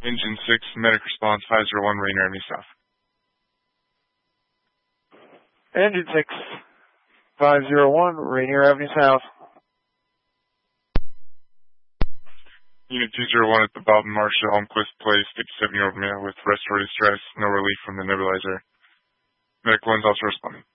Engine 6, medic response 501, Rainier Avenue South. Engine 6, 501, Rainier Avenue South. Unit 201 at the Bob and Marcia Holmquist Place, 57-year-old male with respiratory distress, no relief from the nebulizer. Medic 1's also responding.